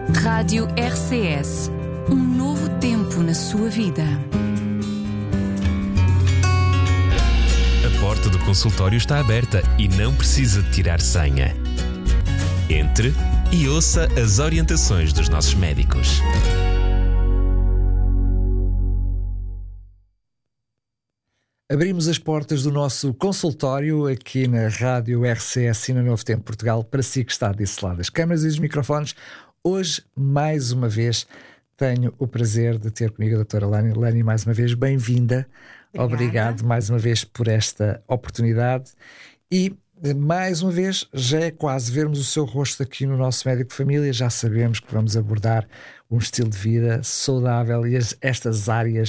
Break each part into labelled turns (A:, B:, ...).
A: Rádio RCS. Um novo tempo na sua vida.
B: A porta do consultório está aberta e não precisa de tirar senha. Entre e ouça as orientações dos nossos médicos.
C: Abrimos as portas do nosso consultório aqui na Rádio RCS e no Novo Tempo Portugal, para si que está desse lado das câmaras e dos microfones. Hoje, mais uma vez, tenho o prazer de ter comigo a doutora Lani. Lani, mais uma vez, bem-vinda. Obrigado mais uma vez por esta oportunidade. E, mais uma vez, já é quase vermos o seu rosto aqui no nosso Médico de Família. Já sabemos que vamos abordar um estilo de vida saudável e estas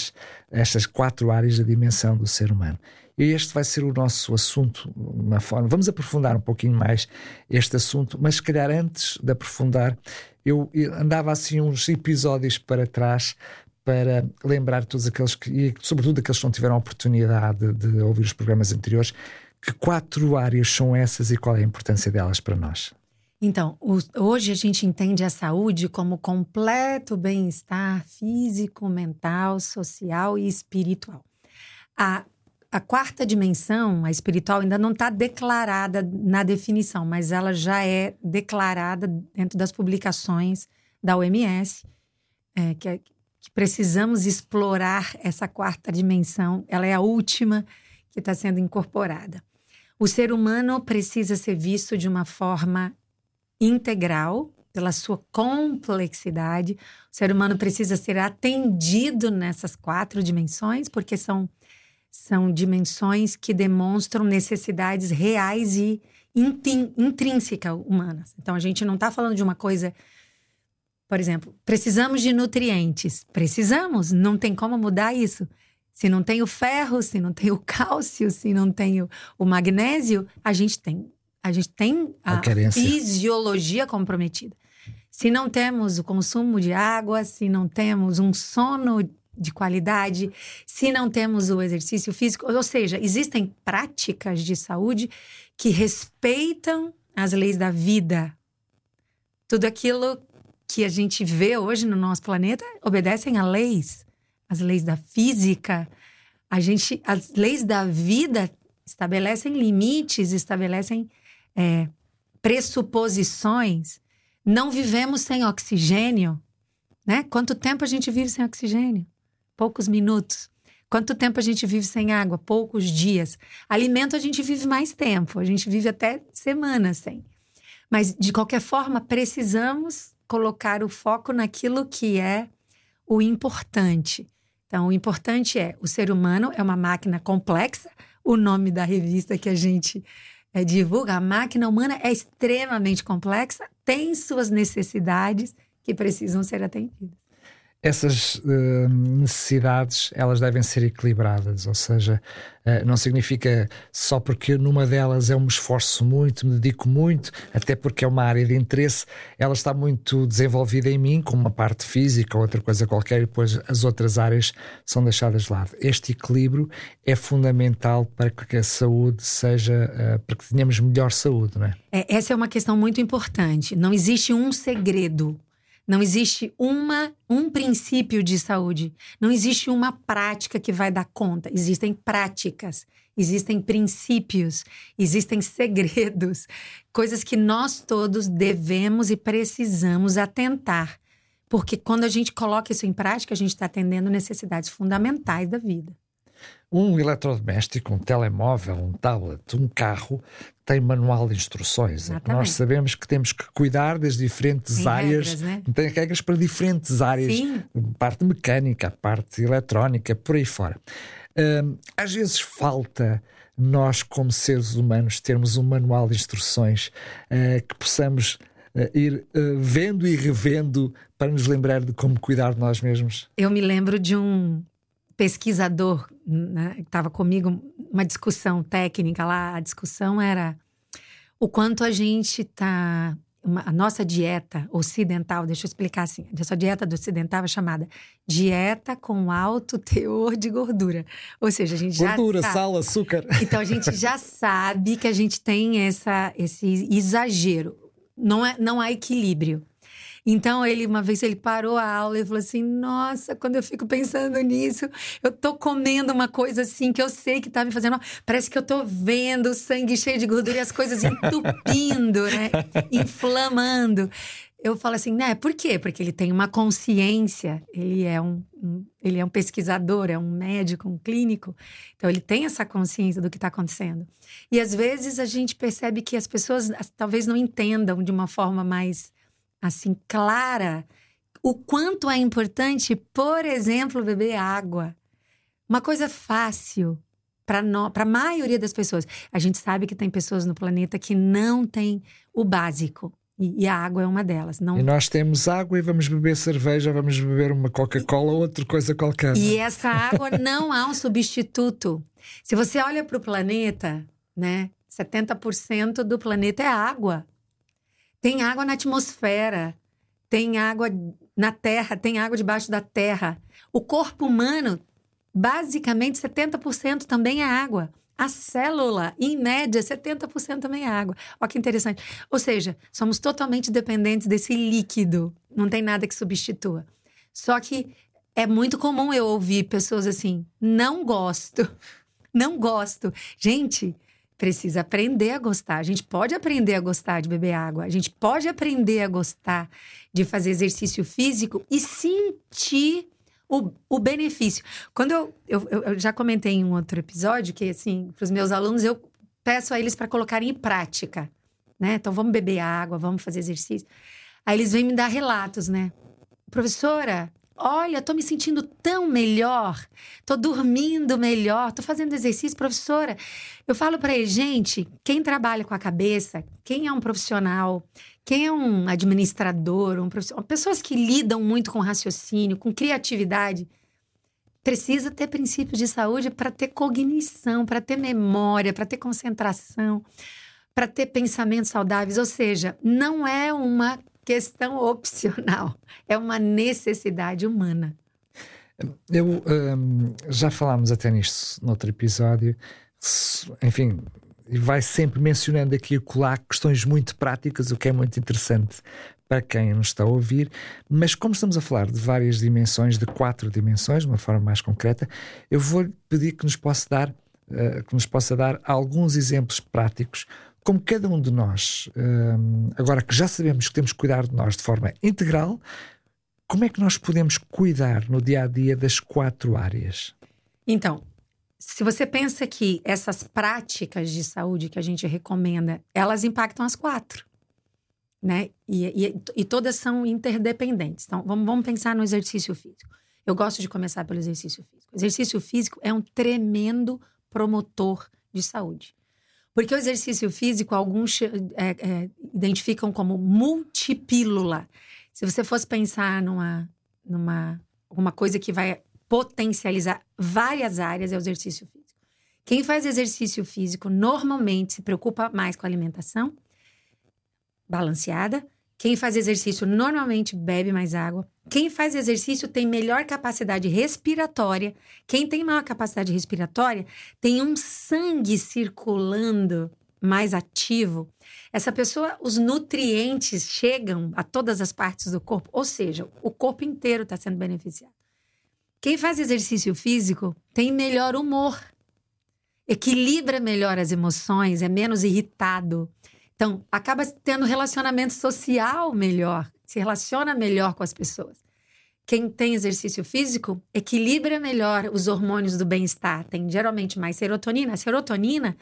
C: 4 áreas da dimensão do ser humano. E este vai ser o nosso assunto, uma forma. Vamos aprofundar um pouquinho mais este assunto, mas se calhar antes de aprofundar, eu andava assim uns episódios para trás para lembrar todos aqueles e sobretudo aqueles que não tiveram a oportunidade de ouvir os programas anteriores, que 4 áreas são essas e qual é a importância delas para nós.
D: Então, hoje a gente entende a saúde como completo bem-estar físico, mental, social e espiritual. A 4ª dimensão, a espiritual, ainda não está declarada na definição, mas ela já é declarada dentro das publicações da OMS, que precisamos explorar essa 4ª dimensão. Ela é a última que está sendo incorporada. O ser humano precisa ser visto de uma forma integral, pela sua complexidade. O ser humano precisa ser atendido nessas 4 dimensões, porque são dimensões que demonstram necessidades reais e intrínsecas humanas. Então, a gente não está falando de uma coisa... Por exemplo, precisamos de nutrientes. Precisamos, não tem como mudar isso. Se não tem o ferro, se não tem o cálcio, se não tem o magnésio, a gente tem a fisiologia comprometida. Se não temos o consumo de água, se não temos um sono de qualidade, se não temos o exercício físico, ou seja, existem práticas de saúde que respeitam as leis da vida. Tudo aquilo que a gente vê hoje no nosso planeta obedecem a leis. As leis da física, as leis da vida estabelecem limites, estabelecem pressuposições. Não vivemos sem oxigênio, né? Quanto tempo a gente vive sem oxigênio? Poucos minutos. Quanto tempo a gente vive sem água? Poucos dias. Alimento a gente vive mais tempo, a gente vive até semanas sem. Mas, de qualquer forma, precisamos colocar o foco naquilo que é o importante. Então, o importante o ser humano é uma máquina complexa. O nome da revista que a gente divulga, a máquina humana é extremamente complexa, tem suas necessidades que precisam ser atendidas.
C: Essas necessidades, elas devem ser equilibradas, ou seja, não significa só porque numa delas eu me esforço muito, me dedico muito, até porque é uma área de interesse, ela está muito desenvolvida em mim, como uma parte física ou outra coisa qualquer, e depois as outras áreas são deixadas de lado. Este equilíbrio é fundamental para que a saúde seja, para que tenhamos melhor saúde, não é?
D: Essa é uma questão muito importante. Não existe um segredo. Não existe um princípio de saúde. Não existe uma prática que vai dar conta. Existem práticas, existem princípios, existem segredos. Coisas que nós todos devemos e precisamos atentar. Porque quando a gente coloca isso em prática, a gente está atendendo necessidades fundamentais da vida.
C: Um eletrodoméstico, um telemóvel, um tablet, um carro, tem manual de instruções. Nós sabemos que temos que cuidar das diferentes áreas. Regras, né? Tem regras para diferentes áreas. Sim. Parte mecânica, parte eletrónica, por aí fora. Às vezes falta nós, como seres humanos, termos um manual de instruções que possamos ir vendo e revendo para nos lembrar de como cuidar de nós mesmos.
D: Eu me lembro de um pesquisador, né, que estava comigo, uma discussão técnica lá. A discussão era o quanto a gente está... A nossa dieta ocidental, deixa eu explicar assim, a nossa dieta ocidental é chamada dieta com alto teor de gordura. Ou seja, a gente já
C: gordura, sal, açúcar.
D: Então a gente já sabe que a gente tem esse exagero. Não há equilíbrio. Então, uma vez ele parou a aula e falou assim, nossa, quando eu fico pensando nisso, eu tô comendo uma coisa assim que eu sei que tá me fazendo mal. Parece que eu tô vendo o sangue cheio de gordura e as coisas entupindo, né? Inflamando. Eu falo assim, né? Por quê? Porque ele tem uma consciência, ele é um pesquisador, é um médico, um clínico. Então, ele tem essa consciência do que está acontecendo. E, às vezes, a gente percebe que as pessoas talvez não entendam de uma forma mais, assim, clara o quanto é importante, por exemplo, beber água. Uma coisa fácil para a maioria das pessoas. A gente sabe que tem pessoas no planeta que não têm o básico. E a água é uma delas. Não...
C: E nós temos água e vamos beber cerveja, vamos beber uma Coca-Cola ou outra coisa qualquer.
D: E essa água não há um substituto. Se você olha para o planeta, né, 70% do planeta é água. Tem água na atmosfera, tem água na terra, tem água debaixo da terra. O corpo humano, basicamente, 70% também é água. A célula, em média, 70% também é água. Olha que interessante. Ou seja, somos totalmente dependentes desse líquido. Não tem nada que substitua. Só que é muito comum eu ouvir pessoas assim, não gosto. Gente, precisa aprender a gostar. A gente pode aprender a gostar de beber água. A gente pode aprender a gostar de fazer exercício físico e sentir o benefício. Quando eu já comentei em um outro episódio que, assim, para os meus alunos, eu peço a eles para colocarem em prática, né? Então, vamos beber água, vamos fazer exercício. Aí eles vêm me dar relatos, né? Professora, olha, tô me sentindo tão melhor, tô dormindo melhor, tô fazendo exercício. Professora, eu falo para eles, gente, quem trabalha com a cabeça, quem é um profissional, quem é um administrador, pessoas que lidam muito com raciocínio, com criatividade, precisa ter princípios de saúde para ter cognição, para ter memória, para ter concentração, para ter pensamentos saudáveis. Ou seja, não é uma questão opcional, é uma necessidade humana.
C: Já falámos até nisto noutro episódio, enfim, vai sempre mencionando aqui e acolá questões muito práticas, o que é muito interessante para quem nos está a ouvir, mas como estamos a falar de várias dimensões, de 4 dimensões, de uma forma mais concreta, eu vou pedir que nos possa dar alguns exemplos práticos, como cada um de nós, agora que já sabemos que temos que cuidar de nós de forma integral, como é que nós podemos cuidar no dia-a-dia das 4 áreas?
D: Então, se você pensa que essas práticas de saúde que a gente recomenda, elas impactam as 4, né? E todas são interdependentes. Então, vamos pensar no exercício físico. Eu gosto de começar pelo exercício físico. O exercício físico é um tremendo promotor de saúde. Porque o exercício físico, alguns identificam como multipílula. Se você fosse pensar numa coisa que vai potencializar várias áreas, é o exercício físico. Quem faz exercício físico normalmente se preocupa mais com a alimentação balanceada. Quem faz exercício normalmente bebe mais água. Quem faz exercício tem melhor capacidade respiratória. Quem tem maior capacidade respiratória tem um sangue circulando mais ativo. Essa pessoa, os nutrientes chegam a todas as partes do corpo, ou seja, o corpo inteiro está sendo beneficiado. Quem faz exercício físico tem melhor humor, equilibra melhor as emoções, é menos irritado. Então, acaba tendo relacionamento social melhor, se relaciona melhor com as pessoas. Quem tem exercício físico equilibra melhor os hormônios do bem-estar, tem geralmente mais serotonina. A serotonina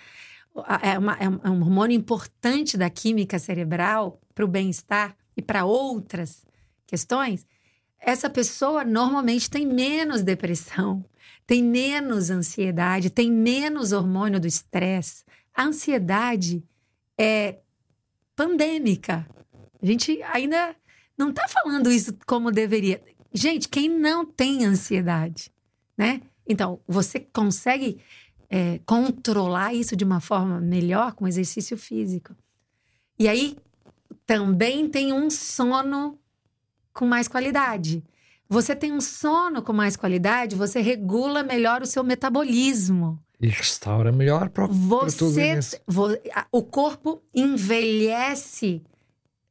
D: é um hormônio importante da química cerebral para o bem-estar e para outras questões. Essa pessoa normalmente tem menos depressão, tem menos ansiedade, tem menos hormônio do estresse. A ansiedade é pandêmica. A gente ainda não está falando isso como deveria. Gente, quem não tem ansiedade, né? Então, você consegue controlar isso de uma forma melhor com exercício físico. E aí, também tem um sono com mais qualidade. Você tem um sono com mais qualidade, você regula melhor o seu metabolismo.
C: E restaura melhor para tudo isso.
D: O corpo envelhece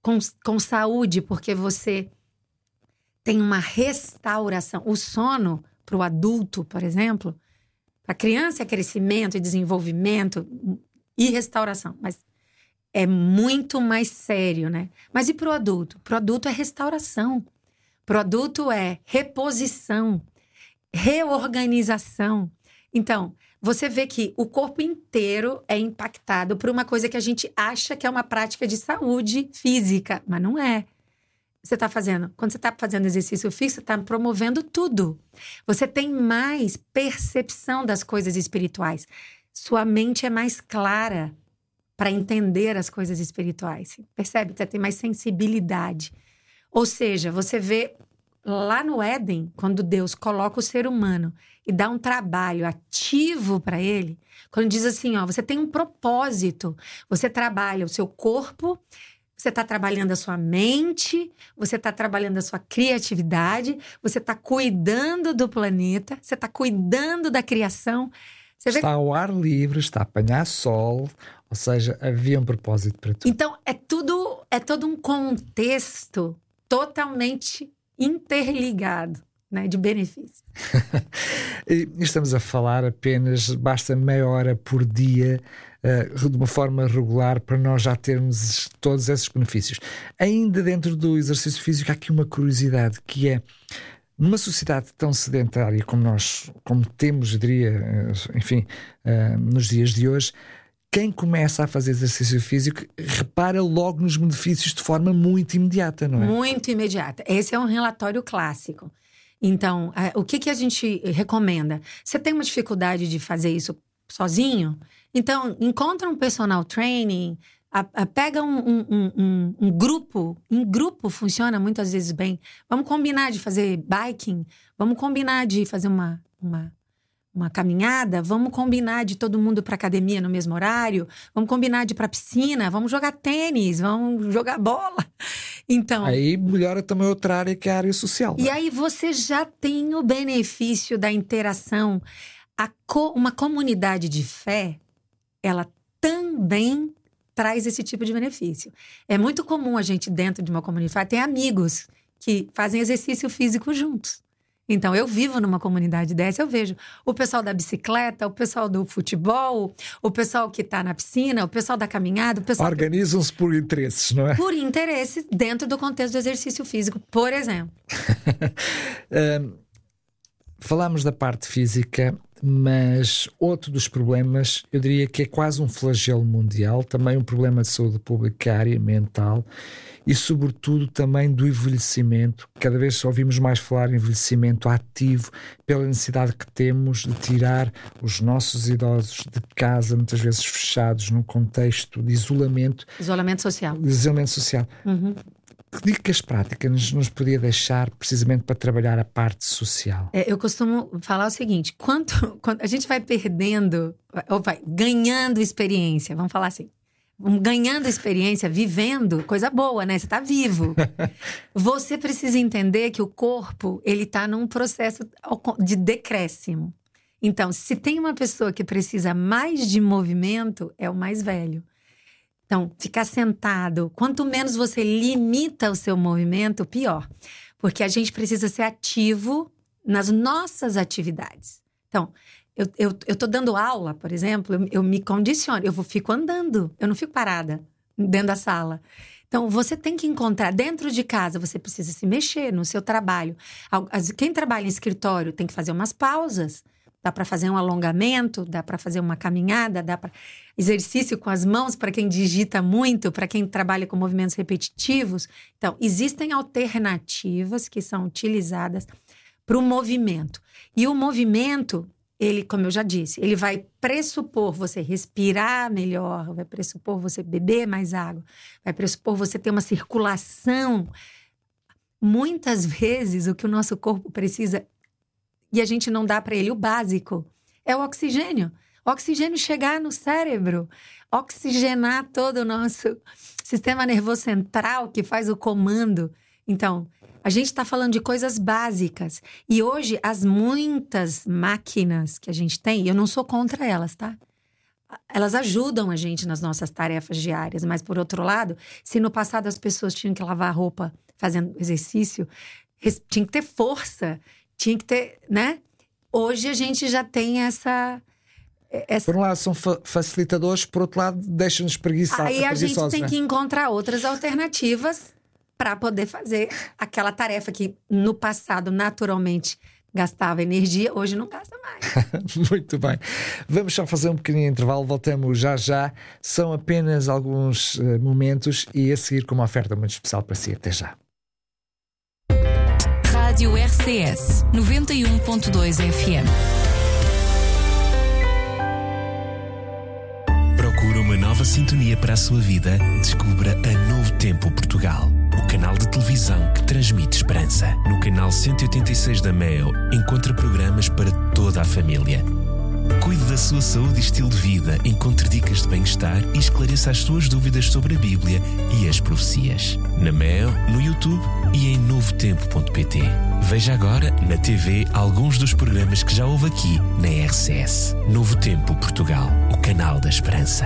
D: com saúde, porque você tem uma restauração. O sono, para o adulto, por exemplo, para a criança é crescimento e desenvolvimento e restauração. Mas é muito mais sério, né? Mas e para o adulto? Para o adulto é restauração. Para o adulto é reposição, reorganização. Então, você vê que o corpo inteiro é impactado por uma coisa que a gente acha que é uma prática de saúde física, mas não é. Quando você está fazendo exercício físico, você está promovendo tudo. Você tem mais percepção das coisas espirituais. Sua mente é mais clara para entender as coisas espirituais. Percebe? Você tem mais sensibilidade. Ou seja, você vê lá no Éden, quando Deus coloca o ser humano e dá um trabalho ativo para ele, quando diz assim, ó, você tem um propósito, você trabalha o seu corpo, você está trabalhando a sua mente, você está trabalhando a sua criatividade, você está cuidando do planeta, você está cuidando da criação.
C: Está ao ar livre, está a apanhar sol, ou seja, havia um propósito para tudo.
D: Então, é todo um contexto totalmente interligado, né, de benefício.
C: E estamos a falar apenas, basta meia hora por dia, de uma forma regular, para nós já termos todos esses benefícios. Ainda dentro do exercício físico há aqui uma curiosidade, que é, numa sociedade tão sedentária como temos, diria, enfim, nos dias de hoje, quem começa a fazer exercício físico repara logo nos benefícios de forma muito imediata, não é?
D: Muito imediata. Esse é um relatório clássico. Então, o que a gente recomenda? Você tem uma dificuldade de fazer isso sozinho? Então, encontra um personal training, pega um grupo. Em grupo funciona muitas vezes bem. Vamos combinar de fazer biking, vamos combinar de fazer uma caminhada, vamos combinar de todo mundo para academia no mesmo horário, vamos combinar de ir para piscina, vamos jogar tênis, vamos jogar bola. Então,
C: aí melhora também outra área, que é a área social.
D: E aí você já tem o benefício da interação. Uma comunidade de fé, ela também traz esse tipo de benefício. É muito comum a gente, dentro de uma comunidade, ter amigos que fazem exercício físico juntos. Então, eu vivo numa comunidade dessa, eu vejo o pessoal da bicicleta, o pessoal do futebol, o pessoal que está na piscina, o pessoal da caminhada, o pessoal...
C: Organizam-se por interesses, não é?
D: Por interesses dentro do contexto do exercício físico, por exemplo.
C: Falámos da parte física, mas outro dos problemas, eu diria que é quase um flagelo mundial, também um problema de saúde pública, é a área mental e, sobretudo, também do envelhecimento. Cada vez ouvimos mais falar em envelhecimento ativo, pela necessidade que temos de tirar os nossos idosos de casa, muitas vezes fechados num contexto de isolamento.
D: Isolamento social.
C: Isolamento social.
D: Uhum.
C: Que dicas práticas nos podia deixar precisamente para trabalhar a parte social?
D: Eu costumo falar o seguinte, quando a gente vai perdendo, ou vai ganhando experiência, vamos falar assim, ganhando experiência, vivendo, coisa boa, né? Você está vivo. Você precisa entender que o corpo, ele está num processo de decréscimo. Então, se tem uma pessoa que precisa mais de movimento, é o mais velho. Então, ficar sentado, quanto menos você limita o seu movimento, pior. Porque a gente precisa ser ativo nas nossas atividades. Então, eu tô dando aula, por exemplo, eu me condiciono, eu fico andando, eu não fico parada dentro da sala. Então, você tem que encontrar, dentro de casa, você precisa se mexer no seu trabalho. Quem trabalha em escritório tem que fazer umas pausas. Dá para fazer um alongamento, dá para fazer uma caminhada, dá para exercício com as mãos para quem digita muito, para quem trabalha com movimentos repetitivos. Então, existem alternativas que são utilizadas para o movimento. E o movimento, ele, como eu já disse, ele vai pressupor você respirar melhor, vai pressupor você beber mais água, vai pressupor você ter uma circulação. Muitas vezes, o que o nosso corpo precisa e a gente não dá para ele o básico, é o oxigênio. O oxigênio chegar no cérebro, oxigenar todo o nosso sistema nervoso central que faz o comando. Então, a gente está falando de coisas básicas. E hoje, as muitas máquinas que a gente tem, eu não sou contra elas, tá? elas ajudam a gente nas nossas tarefas diárias. Mas, por outro lado, se no passado as pessoas tinham que lavar roupa fazendo exercício, tinha que ter força, tinha que ter, né? Hoje a gente já tem essa...
C: Por um lado são facilitadores, por outro lado deixam-nos preguiçosos.
D: Aí a gente tem que encontrar outras alternativas para poder fazer aquela tarefa que no passado naturalmente gastava energia, hoje não gasta mais.
C: Muito bem. Vamos só fazer um pequenino intervalo, voltamos já. São apenas alguns momentos e a seguir com uma oferta muito especial para si. Até já.
A: Rádio RCS 91.2 FM.
B: Procura uma nova sintonia para a sua vida? Descubra a Novo Tempo Portugal, o canal de televisão que transmite esperança. No canal 186 da MEO, encontra programas para toda a família. Cuide da sua saúde e estilo de vida, encontre dicas de bem-estar e esclareça as suas dúvidas sobre a Bíblia e as profecias. Na MEO, no YouTube e em novotempo.pt. Veja agora na TV alguns dos programas que já houve aqui na RCS. Novo Tempo Portugal, o canal da esperança.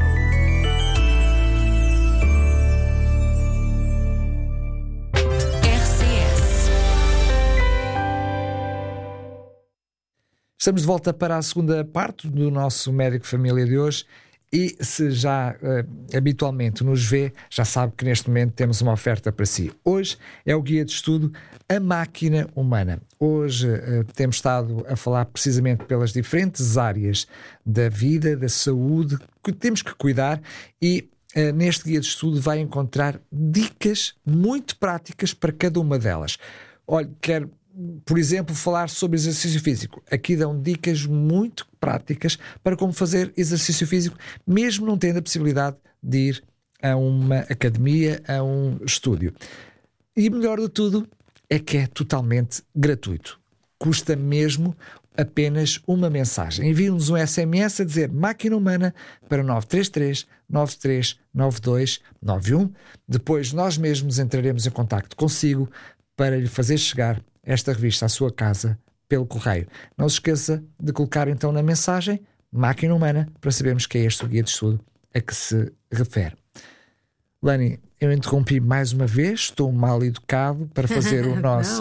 C: Estamos de volta para a segunda parte do nosso Médico Família de hoje e se já habitualmente nos vê, já sabe que neste momento temos uma oferta para si. Hoje é o guia de estudo A Máquina Humana. Hoje temos estado a falar precisamente pelas diferentes áreas da vida, da saúde, que temos que cuidar e neste guia de estudo vai encontrar dicas muito práticas para cada uma delas. Olha, quero por exemplo, falar sobre exercício físico. Aqui dão dicas muito práticas para como fazer exercício físico, mesmo não tendo a possibilidade de ir a uma academia, a um estúdio. E melhor de tudo é que é totalmente gratuito. Custa mesmo apenas uma mensagem. Envie-nos um SMS a dizer Máquina Humana para 933 93 92 91. Depois nós mesmos entraremos em contacto consigo para lhe fazer chegar esta revista à sua casa pelo correio. Não se esqueça de colocar então na mensagem Máquina Humana para sabermos que é este o guia de estudo a que se refere. Lani, eu interrompi mais uma vez, estou mal educado para fazer o nosso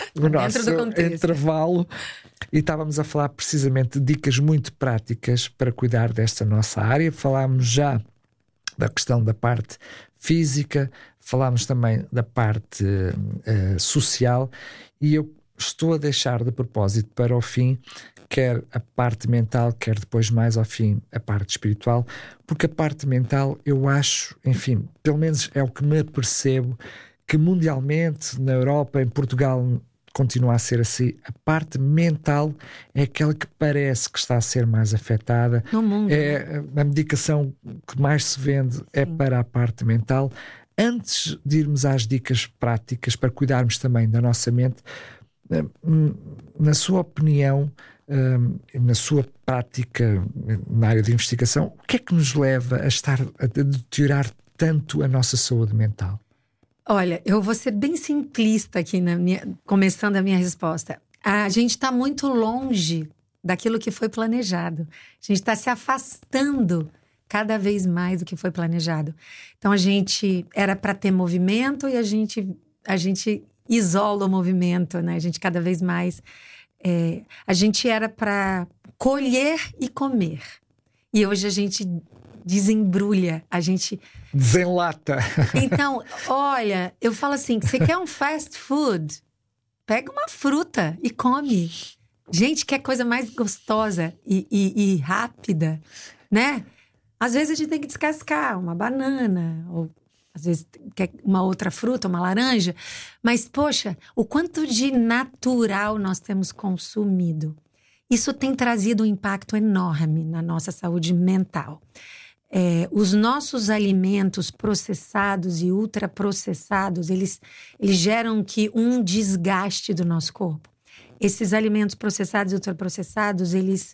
C: intervalo e estávamos a falar precisamente de dicas muito práticas para cuidar desta nossa área. Falámos já da questão da parte física, falámos também da parte social e eu estou a deixar de propósito para o fim, quer a parte mental, quer depois mais ao fim a parte espiritual, porque a parte mental eu acho, enfim, pelo menos é o que me apercebo, que mundialmente, na Europa, em Portugal, continua a ser assim. A parte mental é aquela que parece que está a ser mais afetada.
D: No mundo.
C: É a medicação que mais se vende é para a parte mental. Antes de irmos às dicas práticas para cuidarmos também da nossa mente, na sua opinião, na sua prática na área de investigação, o que é que nos leva a deteriorar tanto a nossa saúde mental?
D: Olha, eu vou ser bem simplista aqui começando a minha resposta. A gente está muito longe daquilo que foi planejado. A gente está se afastando cada vez mais do que foi planejado. Então, a gente era para ter movimento e a gente isola o movimento, né? A gente cada vez mais... a gente era para colher e comer. E hoje a gente desembrulha, a gente...
C: desenlata.
D: Então, olha, eu falo assim, você quer um fast food? Pega uma fruta e come. Gente, que coisa mais gostosa e rápida, né? Às vezes a gente tem que descascar uma banana, ou às vezes quer uma outra fruta, uma laranja. Mas, poxa, o quanto de natural nós temos consumido. Isso tem trazido um impacto enorme na nossa saúde mental. Os nossos alimentos processados e ultraprocessados, eles geram um desgaste do nosso corpo. Esses alimentos processados e ultraprocessados, eles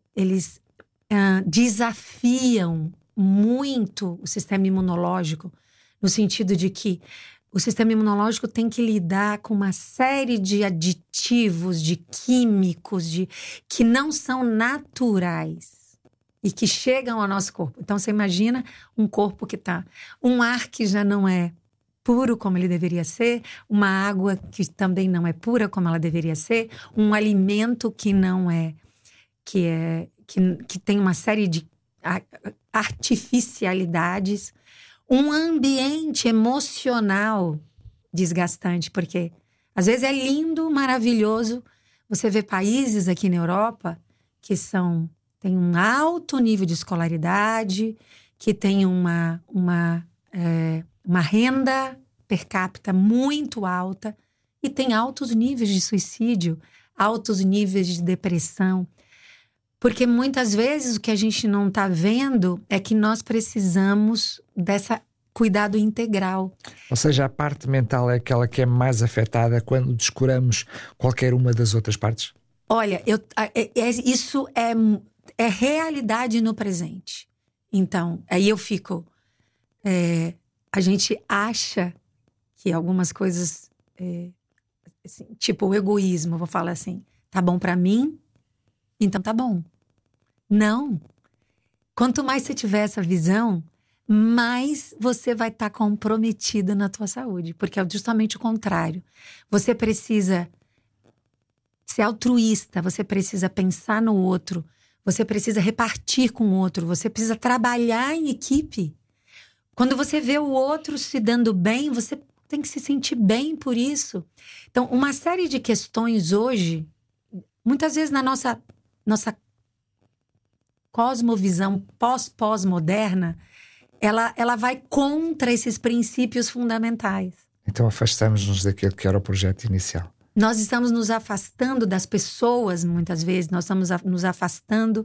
D: desafiam muito o sistema imunológico, no sentido de que o sistema imunológico tem que lidar com uma série de aditivos, de químicos, que não são naturais. e que chegam ao nosso corpo. Então, você imagina um corpo que tá... Um ar que já não é puro como ele deveria ser, uma água que também não é pura como ela deveria ser, um alimento que não é... que tem uma série de artificialidades, um ambiente emocional desgastante, porque às vezes é lindo, maravilhoso. Você vê países aqui na Europa que tem um alto nível de escolaridade, que tem uma renda per capita muito alta e tem altos níveis de suicídio, altos níveis de depressão. Porque muitas vezes o que a gente não está vendo é que nós precisamos desse cuidado integral.
C: Ou seja, a parte mental é aquela que é mais afetada quando descuramos qualquer uma das outras partes?
D: Olha, isso é realidade no presente. Então, aí eu fico... a gente acha que algumas coisas... assim, tipo o egoísmo, vou falar assim. Tá bom pra mim, então tá bom. Não. Quanto mais você tiver essa visão, mais você vai estar comprometido na tua saúde. Porque é justamente o contrário. Você precisa ser altruísta, você precisa pensar no outro, você precisa repartir com o outro, você precisa trabalhar em equipe. Quando você vê o outro se dando bem, você tem que se sentir bem por isso. Então, uma série de questões hoje, muitas vezes na nossa cosmovisão pós-moderna, ela vai contra esses princípios fundamentais. Então
C: afastamos-nos daquilo que era o projeto inicial.
D: Nós estamos nos afastando das pessoas, muitas vezes. Nós estamos nos afastando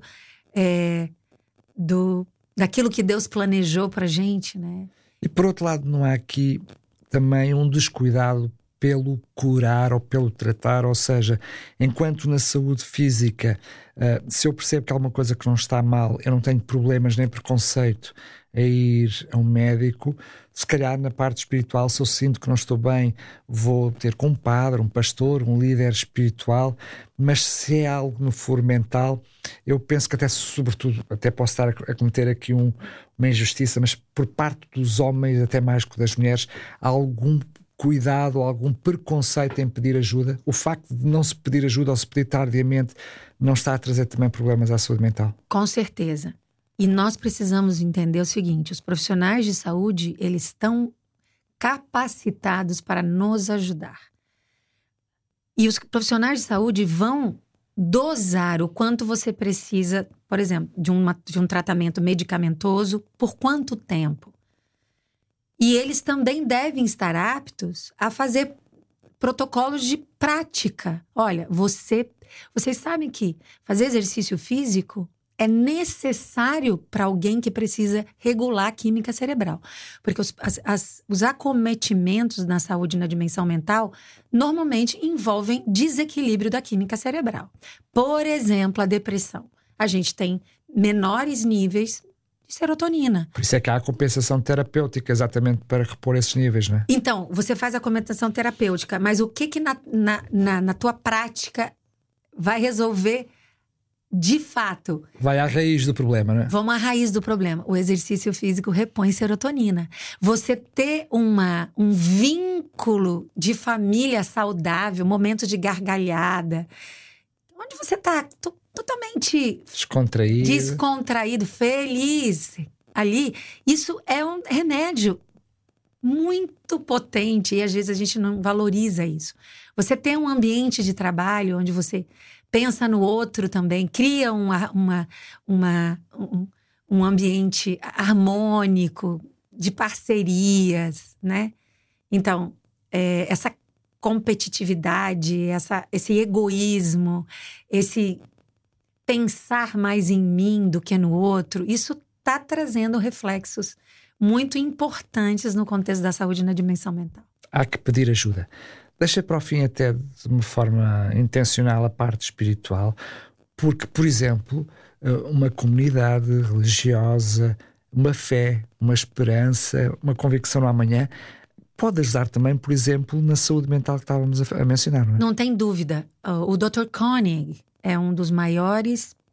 D: daquilo que Deus planejou pra gente, né?
C: E por outro lado, não há aqui também um descuidado pelo curar ou pelo tratar, ou seja, enquanto na saúde física, se eu percebo que há alguma coisa que não está mal, eu não tenho problemas nem preconceito a ir a um médico. Se calhar na parte espiritual, se eu sinto que não estou bem, vou ter com um padre, um pastor, um líder espiritual. Mas se é algo no foro mental, eu penso que até, sobretudo, até posso estar a cometer aqui uma injustiça, mas por parte dos homens, até mais que das mulheres, há algum cuidado, algum preconceito em pedir ajuda? O facto de não se pedir ajuda ou se pedir tardiamente não está a trazer também problemas à saúde mental?
D: Com certeza. E nós precisamos entender o seguinte: os profissionais de saúde, eles estão capacitados para nos ajudar. E os profissionais de saúde vão dosar o quanto você precisa, por exemplo, de um tratamento medicamentoso, por quanto tempo. E eles também devem estar aptos a fazer protocolos de prática. Olha, vocês sabem que fazer exercício físico é necessário para alguém que precisa regular a química cerebral. Porque os acometimentos na saúde na dimensão mental normalmente envolvem desequilíbrio da química cerebral. Por exemplo, a depressão. A gente tem menores níveis de serotonina.
C: Por isso é que há a compensação terapêutica, exatamente para repor esses níveis, não é?
D: Então, você faz a compensação terapêutica, mas o que na tua prática vai resolver de fato?
C: Vai à raiz do problema, não é?
D: Vamos à raiz do problema. O exercício físico repõe serotonina. Você ter um vínculo de família saudável, momento de gargalhada, onde você está totalmente descontraído, feliz ali, isso é um remédio muito potente e às vezes a gente não valoriza isso. Você tem um ambiente de trabalho onde você pensa no outro também, cria um ambiente harmônico, de parcerias, né? Então, essa competitividade, esse egoísmo, esse pensar mais em mim do que no outro, isso está trazendo reflexos muito importantes no contexto da saúde na dimensão mental.
C: Há que pedir ajuda. Deixa para o fim até de uma forma intencional a parte espiritual, porque, por exemplo, uma comunidade religiosa, uma fé, uma esperança, uma convicção no amanhã, pode ajudar também, por exemplo, na saúde mental que estávamos a mencionar, não é?
D: Não tem dúvida. O Dr. Koenig é um dos maiores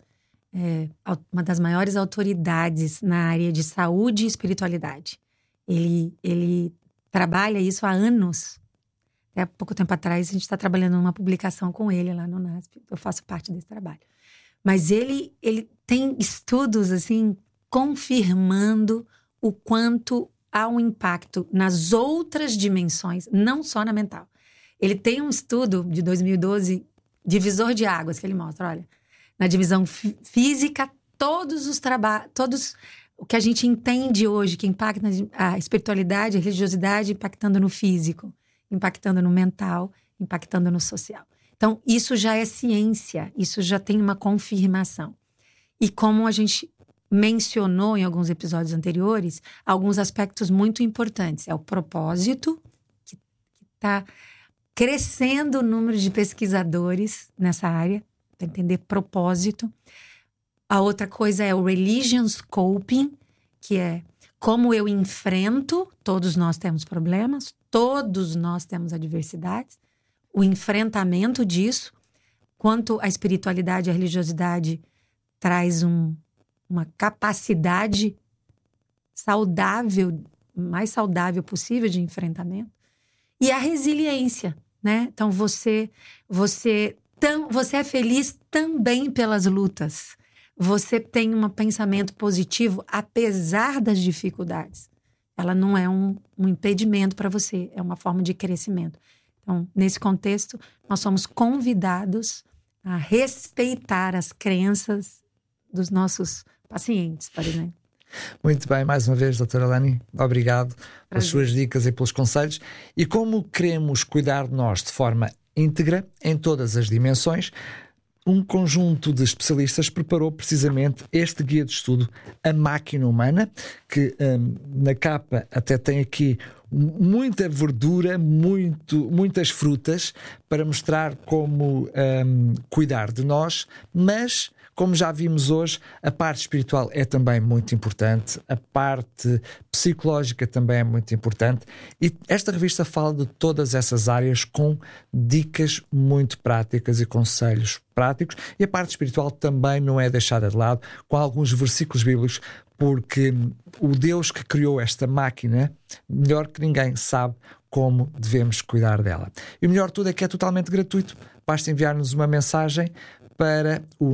D: uma das maiores autoridades na área de saúde e espiritualidade. Ele trabalha isso há anos. Até pouco tempo atrás, a gente está trabalhando numa publicação com ele lá no NASP. Eu faço parte desse trabalho. Mas ele tem estudos, assim, confirmando o quanto há um impacto nas outras dimensões, não só na mental. Ele tem um estudo de 2012, divisor de águas, que ele mostra, olha, na divisão física, todos o que a gente entende hoje, que impacta a espiritualidade, a religiosidade, impactando no físico, impactando no mental, impactando no social. Então, isso já é ciência, isso já tem uma confirmação. E como a gente mencionou em alguns episódios anteriores, alguns aspectos muito importantes. É o propósito, que está crescendo o número de pesquisadores nessa área, para entender propósito. A outra coisa é o religion scoping, que é como eu enfrento, todos nós temos problemas, todos nós temos adversidades, o enfrentamento disso, quanto a espiritualidade e a religiosidade traz uma capacidade saudável, mais saudável possível de enfrentamento, e a resiliência, né? Então você é feliz também pelas lutas. Você tem um pensamento positivo apesar das dificuldades. Ela não é um impedimento para você, é uma forma de crescimento. Então, nesse contexto, nós somos convidados a respeitar as crenças dos nossos pacientes, por exemplo.
C: Muito bem, mais uma vez, doutora Lani, obrigado pelas suas dicas e pelos conselhos. E como queremos cuidar de nós de forma íntegra, em todas as dimensões, um conjunto de especialistas preparou precisamente este guia de estudo, A Máquina Humana, que na capa até tem aqui muita verdura, muitas frutas, para mostrar como cuidar de nós, mas, como já vimos hoje, a parte espiritual é também muito importante, a parte psicológica também é muito importante, e esta revista fala de todas essas áreas com dicas muito práticas e conselhos práticos, e a parte espiritual também não é deixada de lado, com alguns versículos bíblicos, porque o Deus que criou esta máquina, melhor que ninguém, sabe como devemos cuidar dela. E o melhor de tudo é que é totalmente gratuito. Basta enviar-nos uma mensagem para o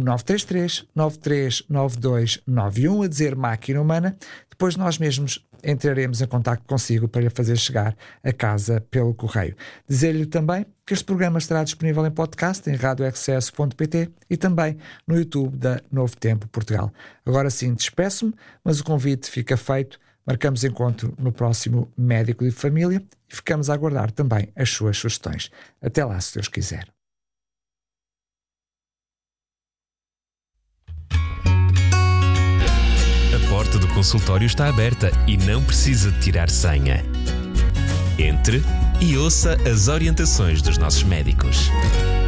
C: 933-939291 a dizer Máquina Humana. Depois nós mesmos entraremos em contacto consigo para lhe fazer chegar a casa pelo correio. Dizer-lhe também que este programa estará disponível em podcast em radiorcs.pt e também no YouTube da Novo Tempo Portugal. Agora sim, despeço-me, mas o convite fica feito. Marcamos encontro no próximo Médico de Família e ficamos a aguardar também as suas sugestões. Até lá, se Deus quiser.
B: A porta do consultório está aberta e não precisa de tirar senha. Entre e ouça as orientações dos nossos médicos.